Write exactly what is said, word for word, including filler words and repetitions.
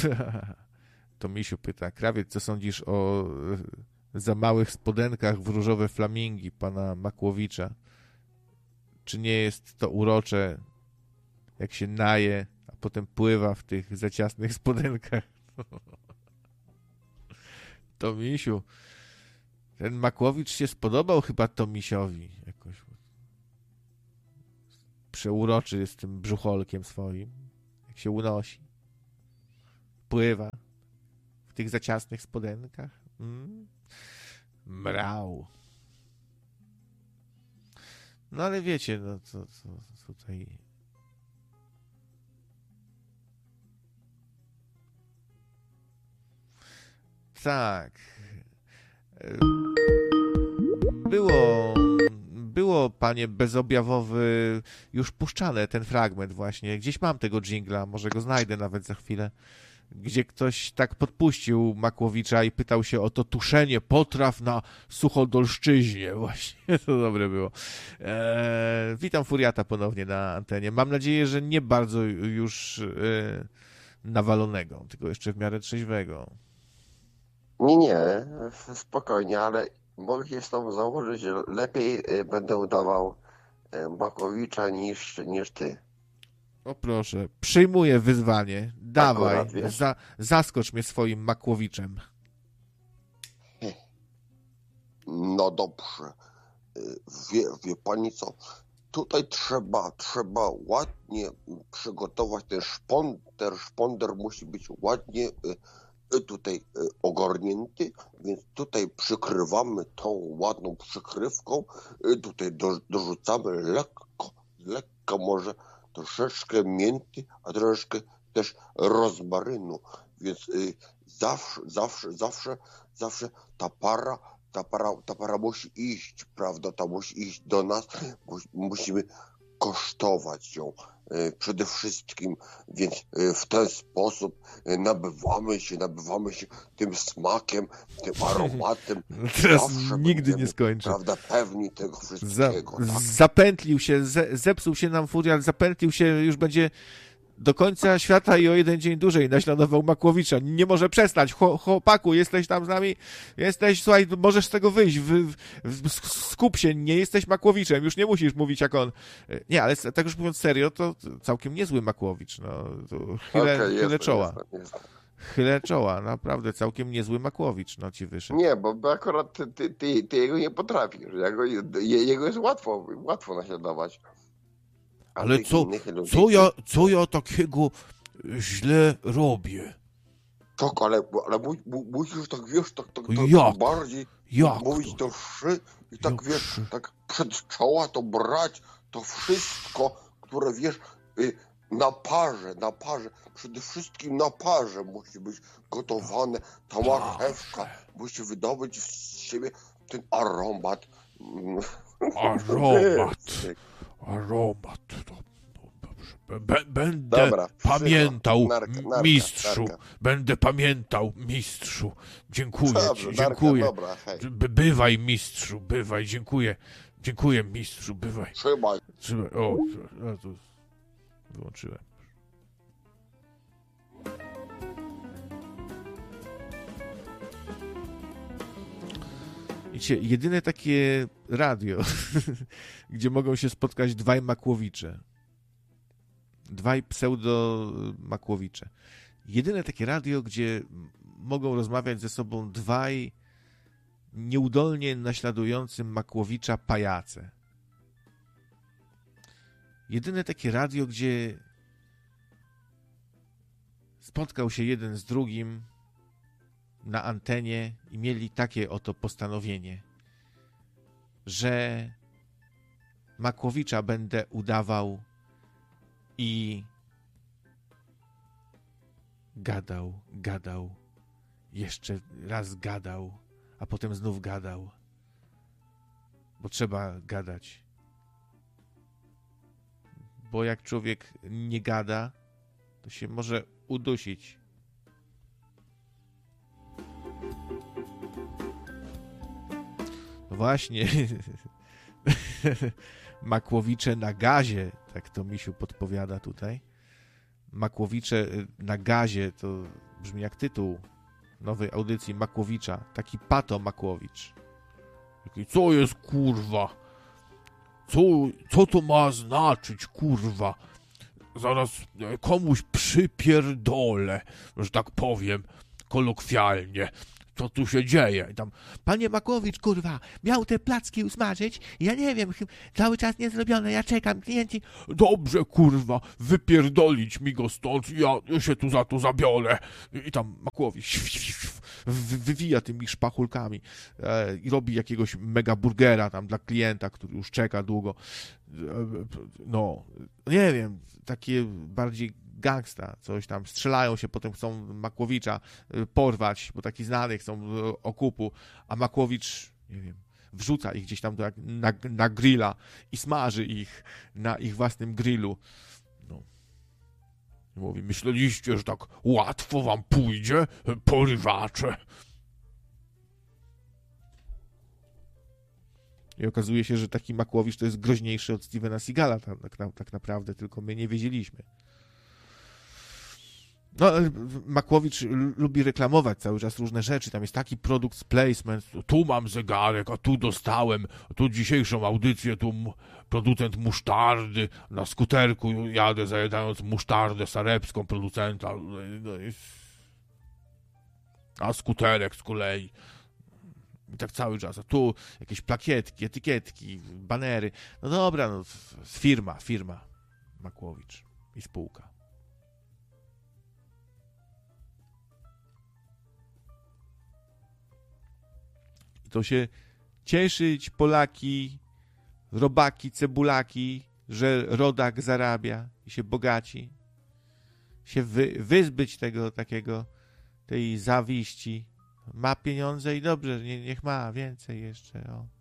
To Misiu pyta, krawiec, co sądzisz o za małych spodenkach w różowe flamingi pana Makłowicza? Czy nie jest to urocze, jak się naje, a potem pływa w tych za ciasnych spodenkach? To Misiu, ten Makłowicz się spodobał chyba Tomisiowi jakoś. Przeuroczy jest tym brzucholkiem swoim, jak się unosi. Pływa w tych za ciasnych spodenkach. Mm? Mrał. No ale wiecie, no co, co tutaj... Tak. Było, było, panie bezobjawowy, już puszczane ten fragment właśnie. Gdzieś mam tego dżingla, może go znajdę nawet za chwilę. Gdzie ktoś tak podpuścił Makłowicza i pytał się o to tuszenie potraw na Suchodolszczyźnie. Właśnie, to dobre było. Eee, witam Furiata ponownie na antenie. Mam nadzieję, że nie bardzo już e, nawalonego, tylko jeszcze w miarę trzeźwego. Nie, nie, spokojnie, ale mogę się z tobą założyć, że lepiej będę udawał Makłowicza niż, niż ty. O proszę, przyjmuję wyzwanie. Dawaj, Akurat, za, zaskocz mnie swoim Makłowiczem. No dobrze. Wie, wie pani co? Tutaj trzeba, trzeba ładnie przygotować ten szponder. Szponder musi być ładnie tutaj ogarnięty, więc tutaj przykrywamy tą ładną przykrywką. Tutaj do, dorzucamy lekko, lekko może troszeczkę mięty, a troszeczkę też rozmarynu, więc y, zawsze, zawsze, zawsze, zawsze ta para, ta para, ta para musi iść, prawda, ta musi iść do nas, musimy kosztować ją y, przede wszystkim, więc y, w ten sposób y, nabywamy się, nabywamy się tym smakiem, tym aromatem. No teraz zawsze nigdy będziemy, nie skończę. prawda, pewni tego wszystkiego. Za, tak? Zapętlił się, ze, zepsuł się nam Furiat, zapętlił się, już będzie do końca świata i o jeden dzień dłużej naśladował Makłowicza. Nie może przestać. Chłopaku, jesteś tam z nami? Jesteś, słuchaj, możesz z tego wyjść. W, w, skup się, nie jesteś Makłowiczem. Już nie musisz mówić jak on. Nie, ale tak już mówiąc serio, to całkiem niezły Makłowicz. No, to chylę, Okay, chylę jestem, czoła. jestem, jestem. Chylę czoła. Naprawdę całkiem niezły Makłowicz. No ci wyszedł. Nie, bo, bo akurat ty, ty, ty, ty jego nie potrafisz. Jego, jego jest łatwo, łatwo naśladować. A Ale tych co, innych ludzi- co, ja, co ja takiego źle robię? Tak, ale, ale mu, mu, musisz tak, wiesz, tak, tak, tak Jak? bardziej Jak mówić to? to wszy i tak, Jak wiesz, wszy? tak przed czoła to brać, to wszystko, które, wiesz, y, na parze, na parze, przede wszystkim na parze musi być gotowane, ta marchewka musi wydobyć z siebie ten aromat. Aromat. Aromat. No, no dobrze. B- będę Dobra, pamiętał, narka, narka, mistrzu. narka. Będę pamiętał, mistrzu. Dziękuję Dobrze, ci, narka, dziękuję. dobra, hej. By- bywaj, mistrzu, bywaj, dziękuję. Dziękuję, mistrzu, bywaj. Trzymaj. Trzymaj. O, no to wyłączyłem. Wiecie, jedyne takie radio, gdzie mogą się spotkać dwaj Makłowicze. Dwaj pseudo-Makłowicze. Jedyne takie radio, gdzie mogą rozmawiać ze sobą dwaj nieudolnie naśladujący Makłowicza pajace. Jedyne takie radio, gdzie spotkał się jeden z drugim na antenie i mieli takie oto postanowienie, że Makłowicza będę udawał i gadał, gadał, jeszcze raz gadał, a potem znów gadał, bo trzeba gadać. Bo jak człowiek nie gada, to się może udusić. No właśnie, Makłowicze na gazie, tak to Misiu podpowiada tutaj. Makłowicze na gazie to brzmi jak tytuł nowej audycji Makłowicza. Taki Pato Makłowicz. Taki, co jest, kurwa? Co, co to ma znaczyć, kurwa? Zaraz komuś przypierdolę, że tak powiem, kolokwialnie. Co tu się dzieje? I tam, panie Makłowicz, kurwa, miał te placki usmażyć, ja nie wiem, cały czas nie zrobione, ja czekam, klienci... Dobrze, kurwa, wypierdolić mi go stąd, ja, ja się tu za to zabiorę. I tam Makłowicz wywija tymi szpachulkami e, i robi jakiegoś mega burgera tam dla klienta, który już czeka długo. E, no, nie wiem, takie bardziej gangsta, coś tam, strzelają się, potem chcą Makłowicza porwać, bo taki znany, chcą okupu, a Makłowicz, nie wiem, wrzuca ich gdzieś tam do, na, na grilla i smaży ich na ich własnym grillu. No. Mówi, myśleliście, że tak łatwo wam pójdzie, porywacze? I okazuje się, że taki Makłowicz to jest groźniejszy od Stevena Seagala tak, tak, tak naprawdę, tylko my nie wiedzieliśmy. No, Makłowicz lubi reklamować cały czas różne rzeczy. Tam jest taki product placement. Tu mam zegarek, a tu dostałem, a tu dzisiejszą audycję, tu producent musztardy. Na skuterku jadę zajadając musztardę sarepską producenta. A skuterek z kolei. I tak cały czas. A tu jakieś plakietki, etykietki, banery. No dobra, no, firma, firma Makłowicz i spółka. To się cieszyć Polaki, robaki, cebulaki, że rodak zarabia i się bogaci. Się wy, wyzbyć tego takiego, tej zawiści. Ma pieniądze i dobrze, nie, niech ma więcej jeszcze. O.